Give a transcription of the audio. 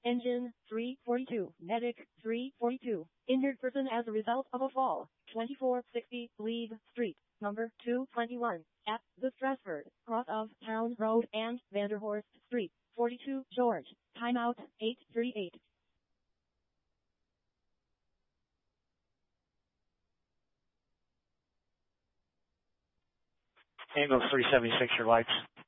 Engine 342. Medic 342. Injured person as a result of a fall. 2460 League Street, number 221, at the Stratford, cross of Town Road and Vanderhorst Street. 42 George. Timeout 838. Ambulance 376, your lights.